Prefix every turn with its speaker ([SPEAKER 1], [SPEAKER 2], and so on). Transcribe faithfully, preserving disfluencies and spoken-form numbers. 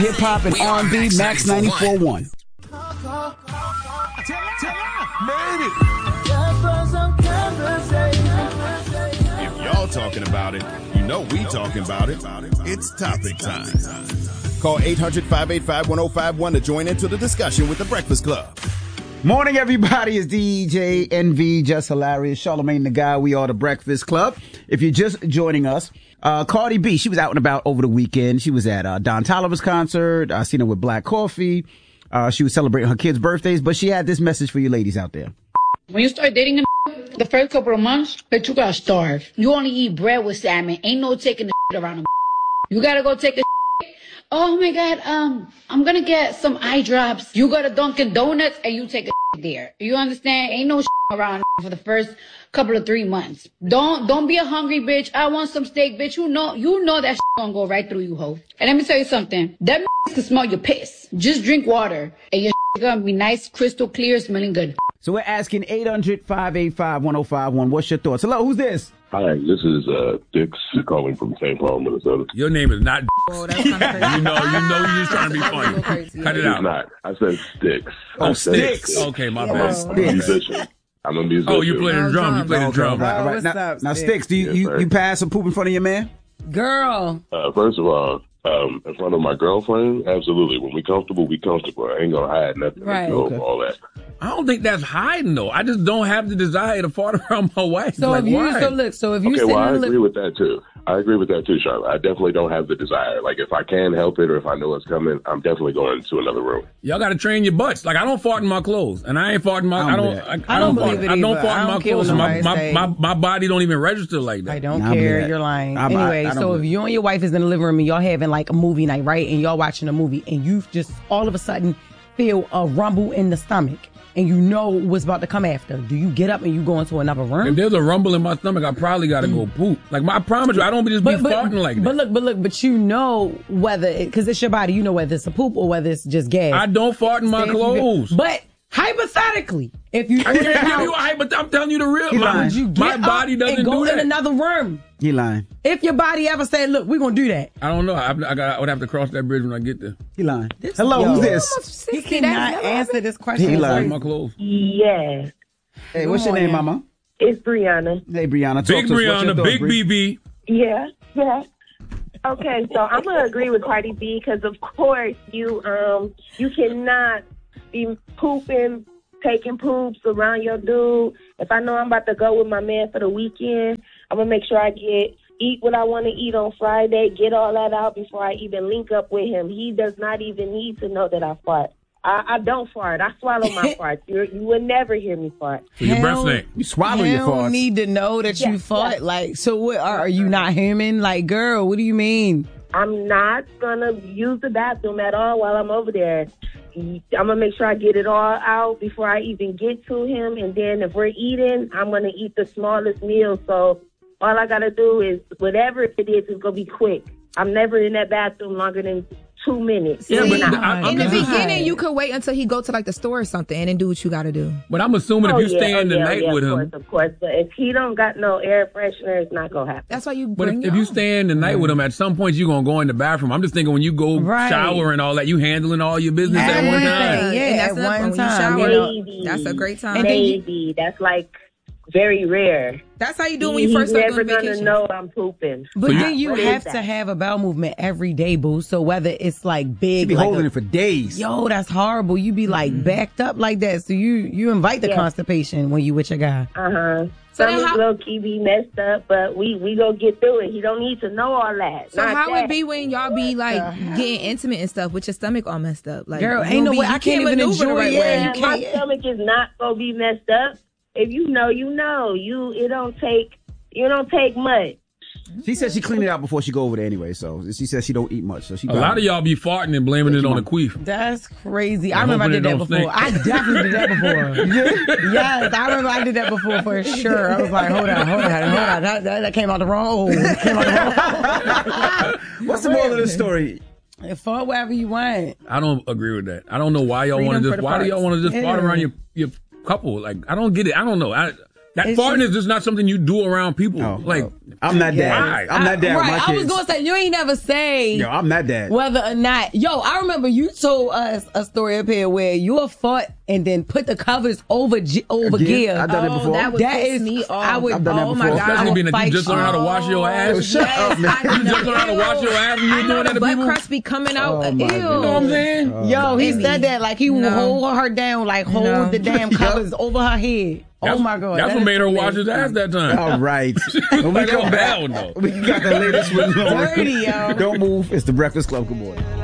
[SPEAKER 1] Hip hop and R and B, Max ninety-four point one.
[SPEAKER 2] If y'all talking about it, you know we talking about it. It's topic time. Call eight hundred, five eight five, one oh five one to join into the discussion with The Breakfast Club.
[SPEAKER 1] Morning, everybody. It's D J N V, Just Hilarious, Charlamagne the Guy. We are The Breakfast Club. If you're just joining us, uh, Cardi B, she was out and about over the weekend. She was at uh, Don Toliver's concert. I seen her with Black Coffee. Uh, she was celebrating her kids' birthdays, but she had this message for you ladies out there.
[SPEAKER 3] When you start dating a the first couple of months, but you gotta starve. You only eat bread with salmon. Ain't no taking the shit around them. You gotta go take a shit. Oh my God, um, I'm gonna get some eye drops. You go to Dunkin' Donuts and you take a shit there. You understand? Ain't no shit around for the first couple of three months. Don't don't be a hungry bitch. I want some steak, bitch. You know you know that shit gonna go right through you, ho. And let me tell you something. That can smell your piss. Just drink water and your shit gonna be nice, crystal clear, smelling good.
[SPEAKER 1] So we're asking eight hundred, five eight five, one oh five one. What's your thoughts? Hello, who's this?
[SPEAKER 4] Hi, this is uh, Dix calling from Saint Paul, Minnesota.
[SPEAKER 5] Your name is not. Oh, that's kind of crazy. You know, you know, you're just trying to be funny. Cut it
[SPEAKER 4] it's
[SPEAKER 5] out.
[SPEAKER 4] Not. I said Sticks.
[SPEAKER 5] Oh,
[SPEAKER 4] I said
[SPEAKER 5] Sticks. Okay, my
[SPEAKER 4] I'm
[SPEAKER 5] bad.
[SPEAKER 4] a, I'm a musician. I'm a musician.
[SPEAKER 5] Oh, you play the drum. You play the drum.
[SPEAKER 1] Right, all right.
[SPEAKER 6] what's
[SPEAKER 1] Now,
[SPEAKER 6] up,
[SPEAKER 1] now
[SPEAKER 6] Sticks?
[SPEAKER 1] Sticks, do you,
[SPEAKER 4] Yes,
[SPEAKER 1] you, you pass some poop in front of your man?
[SPEAKER 6] Girl.
[SPEAKER 4] Uh, first of all, um, in front of my girlfriend, absolutely. When we comfortable, we comfortable. I ain't gonna hide nothing.
[SPEAKER 6] Right.
[SPEAKER 4] Go
[SPEAKER 1] Okay.
[SPEAKER 4] all that.
[SPEAKER 5] I don't think that's hiding though. I just don't have the desire to fart around my wife.
[SPEAKER 6] So
[SPEAKER 5] like,
[SPEAKER 6] if you
[SPEAKER 5] why?
[SPEAKER 6] so look, so if you
[SPEAKER 4] Okay,
[SPEAKER 6] sit
[SPEAKER 4] well, I
[SPEAKER 6] in the
[SPEAKER 4] agree
[SPEAKER 6] lip,
[SPEAKER 4] with that too. I agree with that too, Charlotte. I definitely don't have the desire. Like, if I can help it or if I know it's coming, I'm definitely going to another room.
[SPEAKER 5] Y'all got to train your butts. Like I don't fart in my clothes, and I ain't farting my.
[SPEAKER 1] I
[SPEAKER 5] I
[SPEAKER 1] don't
[SPEAKER 5] don't.
[SPEAKER 1] believe
[SPEAKER 5] I,
[SPEAKER 6] I
[SPEAKER 5] don't
[SPEAKER 6] don't
[SPEAKER 5] fart.
[SPEAKER 6] believe it
[SPEAKER 5] I don't
[SPEAKER 6] either.
[SPEAKER 5] fart
[SPEAKER 6] I
[SPEAKER 5] in
[SPEAKER 6] don't
[SPEAKER 5] my
[SPEAKER 6] care what
[SPEAKER 5] clothes. My,
[SPEAKER 6] nobody
[SPEAKER 5] my,
[SPEAKER 6] say.
[SPEAKER 5] my my body don't even register like that.
[SPEAKER 6] I don't
[SPEAKER 1] Nah, I believe
[SPEAKER 6] care.
[SPEAKER 1] that.
[SPEAKER 6] You're lying.
[SPEAKER 1] I'm- I-
[SPEAKER 6] anyway,
[SPEAKER 1] I don't
[SPEAKER 6] so if
[SPEAKER 1] believe-
[SPEAKER 6] you and your wife is in the living room and y'all having like a movie night, right? And y'all watching a movie and you just all of a sudden feel a rumble in the stomach and you know what's about to come after. Do you get up and you go into another
[SPEAKER 5] If
[SPEAKER 6] room?
[SPEAKER 5] there's a rumble in my stomach, I probably got to go poop. Like my, I promise you, I don't just be farting like that.
[SPEAKER 6] but look, but look, but you know whether because it's your body, you know whether it's a poop or whether it's just gas.
[SPEAKER 5] I don't fart in my
[SPEAKER 6] Say if you
[SPEAKER 5] clothes.
[SPEAKER 6] get- But hypothetically, if you
[SPEAKER 5] I can't give you a hype, but I'm telling you the real.
[SPEAKER 1] He
[SPEAKER 5] My,
[SPEAKER 1] lying.
[SPEAKER 6] would you
[SPEAKER 5] my
[SPEAKER 6] get
[SPEAKER 5] body
[SPEAKER 6] up
[SPEAKER 5] doesn't
[SPEAKER 6] and go
[SPEAKER 5] do that.
[SPEAKER 6] in another room?
[SPEAKER 1] He lying.
[SPEAKER 6] If your body ever said, "Look, we're gonna do that,"
[SPEAKER 5] I don't know. I, I, got, I would have to cross that bridge when I get there.
[SPEAKER 1] He lying. Hello,
[SPEAKER 6] yo.
[SPEAKER 1] who's this?
[SPEAKER 6] he cannot answer this question.
[SPEAKER 1] He
[SPEAKER 5] Fart
[SPEAKER 1] lying.
[SPEAKER 5] in my clothes.
[SPEAKER 7] Yes.
[SPEAKER 1] Hey, what's your name, mama?
[SPEAKER 7] It's Brianna.
[SPEAKER 1] Hey, Brianna. Talk
[SPEAKER 5] Big
[SPEAKER 1] to us. What's your
[SPEAKER 5] Brianna,
[SPEAKER 1] thoughts,
[SPEAKER 5] big
[SPEAKER 1] Bree?
[SPEAKER 5] B B.
[SPEAKER 7] Yeah, yeah. Okay, so I'm gonna agree with Cardi B because, of course, you um you cannot be pooping, taking poops around your dude. If I know I'm about to go with my man for the weekend, I'm gonna make sure I get eat what I want to eat on Friday, get all that out before I even link up with him. He does not even need to know that I fart. I, I don't fart. I swallow my farts. You're, you would never hear me fart.
[SPEAKER 5] So your breath
[SPEAKER 6] Hell-
[SPEAKER 5] stink.
[SPEAKER 1] You swallow
[SPEAKER 6] You
[SPEAKER 1] your
[SPEAKER 6] don't
[SPEAKER 1] farts.
[SPEAKER 6] need to know that you
[SPEAKER 7] Yes,
[SPEAKER 6] fought.
[SPEAKER 7] yes.
[SPEAKER 6] Like, so what? Are, are you not human? Like, girl, what do you mean?
[SPEAKER 7] I'm not gonna use the bathroom at all while I'm over there. I'm gonna make sure I get it all out before I even get to him. And then if we're eating, I'm gonna eat the smallest meal. So all I gotta do is whatever it is, it's gonna be quick. I'm never in that bathroom longer than two minutes.
[SPEAKER 5] Yeah, but
[SPEAKER 7] Nah.
[SPEAKER 5] I, I'm
[SPEAKER 8] In the
[SPEAKER 5] just-
[SPEAKER 8] beginning, you could wait until he go to like the store or something and then do what you got to do.
[SPEAKER 5] But I'm assuming
[SPEAKER 7] Oh,
[SPEAKER 5] if you
[SPEAKER 7] yeah,
[SPEAKER 5] stay in
[SPEAKER 7] oh,
[SPEAKER 5] the
[SPEAKER 7] yeah,
[SPEAKER 5] night
[SPEAKER 7] yeah,
[SPEAKER 5] with
[SPEAKER 7] of
[SPEAKER 5] him.
[SPEAKER 7] course, of course. But if he don't got no air freshener, it's not gonna happen.
[SPEAKER 8] That's why you
[SPEAKER 5] But
[SPEAKER 8] bring
[SPEAKER 5] if,
[SPEAKER 8] your
[SPEAKER 5] if you
[SPEAKER 8] own.
[SPEAKER 5] stay in the night with him, at some point you're gonna go in the bathroom. I'm just thinking when you go
[SPEAKER 6] Right.
[SPEAKER 5] shower and all that, you handling all your business at one
[SPEAKER 6] Everything.
[SPEAKER 5] time.
[SPEAKER 6] Yeah,
[SPEAKER 8] and that's
[SPEAKER 6] at
[SPEAKER 8] another
[SPEAKER 6] one
[SPEAKER 8] when you
[SPEAKER 6] time,
[SPEAKER 8] shower,
[SPEAKER 6] you know.
[SPEAKER 7] Maybe.
[SPEAKER 8] That's a great time.
[SPEAKER 6] And then you-
[SPEAKER 7] Maybe. That's like very rare.
[SPEAKER 8] That's how you do it when you
[SPEAKER 7] He's
[SPEAKER 8] first start
[SPEAKER 7] never
[SPEAKER 8] doing
[SPEAKER 7] gonna
[SPEAKER 8] vacation.
[SPEAKER 7] know I'm pooping.
[SPEAKER 6] But
[SPEAKER 5] you-
[SPEAKER 6] then you
[SPEAKER 7] What is
[SPEAKER 6] have
[SPEAKER 7] that?
[SPEAKER 6] to have a bowel movement every day, boo. So whether it's like big,
[SPEAKER 1] You be
[SPEAKER 6] like
[SPEAKER 1] holding
[SPEAKER 6] a-
[SPEAKER 1] it for days.
[SPEAKER 6] yo, that's horrible. You be like backed up like that. So you you invite the
[SPEAKER 7] Yeah.
[SPEAKER 6] constipation when you with your guy.
[SPEAKER 7] Uh huh.
[SPEAKER 8] So
[SPEAKER 7] Some
[SPEAKER 8] then
[SPEAKER 7] is
[SPEAKER 8] how-
[SPEAKER 7] low key be messed up, but we we go get through it. He don't need to know all that.
[SPEAKER 8] So
[SPEAKER 7] Not
[SPEAKER 8] how
[SPEAKER 7] that.
[SPEAKER 8] it be when y'all be like getting intimate and stuff with your stomach all messed up? Like,
[SPEAKER 6] Girl,
[SPEAKER 8] you
[SPEAKER 6] ain't
[SPEAKER 8] don't
[SPEAKER 6] no
[SPEAKER 8] be-
[SPEAKER 6] way-
[SPEAKER 8] you
[SPEAKER 6] I can't even
[SPEAKER 8] maneuver the
[SPEAKER 6] enjoy
[SPEAKER 8] right
[SPEAKER 6] it.
[SPEAKER 8] way.
[SPEAKER 6] Yeah,
[SPEAKER 7] Man, my
[SPEAKER 6] can't-
[SPEAKER 7] stomach is not gonna be messed up. If you know, you know. You it don't take you don't take much.
[SPEAKER 1] She said she cleaned it out before she go over there anyway, so she said she don't eat much. So she
[SPEAKER 5] A lot of y'all be farting and blaming it on the queef.
[SPEAKER 6] That's crazy. I
[SPEAKER 5] I'm
[SPEAKER 6] remember I
[SPEAKER 5] hoping
[SPEAKER 6] did
[SPEAKER 5] it
[SPEAKER 6] that
[SPEAKER 5] don't
[SPEAKER 6] before.
[SPEAKER 5] stink.
[SPEAKER 6] I definitely did that before. Yes, I remember I did that before for sure. I was like, hold on, hold on, hold on. That, that, that came out the wrong. Oh, it came out the wrong.
[SPEAKER 1] What's the moral of the story?
[SPEAKER 6] Fart wherever you want.
[SPEAKER 5] I don't agree with that. I don't know why y'all want
[SPEAKER 8] Freedom
[SPEAKER 5] to
[SPEAKER 8] for
[SPEAKER 5] just.
[SPEAKER 8] the
[SPEAKER 5] Why do y'all
[SPEAKER 8] farts.
[SPEAKER 5] want to just fart
[SPEAKER 6] Yeah.
[SPEAKER 5] around your your couple? Like I don't get it. I don't know. I That
[SPEAKER 6] It's
[SPEAKER 5] farting
[SPEAKER 6] just-
[SPEAKER 5] is just not something you do around people.
[SPEAKER 1] Oh,
[SPEAKER 5] like,
[SPEAKER 1] I'm that dad.
[SPEAKER 5] Why?
[SPEAKER 1] I'm that dad with
[SPEAKER 6] Right,
[SPEAKER 1] my
[SPEAKER 6] I
[SPEAKER 1] kids.
[SPEAKER 6] was gonna say you ain't never say
[SPEAKER 1] Yo, I'm that dad.
[SPEAKER 6] whether or not. Yo, I remember you told us a story up here where you fought and then put the covers over G- over
[SPEAKER 1] Again,
[SPEAKER 6] gear.
[SPEAKER 1] I've done it
[SPEAKER 8] Oh,
[SPEAKER 1] before.
[SPEAKER 8] that would
[SPEAKER 6] That
[SPEAKER 8] piss
[SPEAKER 6] is-
[SPEAKER 8] me off.
[SPEAKER 6] I would-
[SPEAKER 1] I've done that
[SPEAKER 8] oh my
[SPEAKER 1] before.
[SPEAKER 8] god.
[SPEAKER 5] especially being that you
[SPEAKER 6] fight
[SPEAKER 5] just learned how to wash your ass.
[SPEAKER 1] Oh, shut up, man.
[SPEAKER 8] I
[SPEAKER 5] You just learned how to wash your ass and you
[SPEAKER 8] I
[SPEAKER 5] doing
[SPEAKER 8] know
[SPEAKER 5] that
[SPEAKER 8] the
[SPEAKER 5] to
[SPEAKER 8] butt
[SPEAKER 5] people.
[SPEAKER 8] crust be coming out.
[SPEAKER 1] Oh,
[SPEAKER 8] Ew.
[SPEAKER 1] my
[SPEAKER 8] You
[SPEAKER 5] You know what I'm saying?
[SPEAKER 6] Yo, he
[SPEAKER 8] Baby.
[SPEAKER 6] said that like he would
[SPEAKER 8] No.
[SPEAKER 6] hold her down, like hold
[SPEAKER 8] No.
[SPEAKER 6] the damn covers over her head. Oh
[SPEAKER 5] That's-
[SPEAKER 6] my god,
[SPEAKER 5] That's
[SPEAKER 6] that
[SPEAKER 5] what
[SPEAKER 6] is
[SPEAKER 5] made her
[SPEAKER 6] so
[SPEAKER 5] wash his
[SPEAKER 6] nasty.
[SPEAKER 5] ass that time.
[SPEAKER 1] All right. When we
[SPEAKER 5] Like,
[SPEAKER 1] come
[SPEAKER 5] oh,
[SPEAKER 1] back,
[SPEAKER 5] hell no.
[SPEAKER 1] we got the latest with
[SPEAKER 6] Dirty, yo.
[SPEAKER 1] Don't move. It's the Breakfast Club. Good morning.